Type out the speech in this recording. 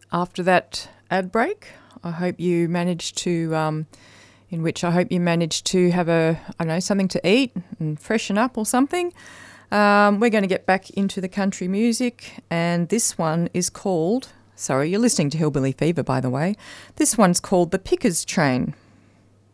after that ad break. I hope you managed to, I hope you managed to have something to eat and freshen up or something. We're going to get back into the country music, and this one is called, sorry, you're listening to Hillbilly Fever, by the way. This one's called The Pickers Train.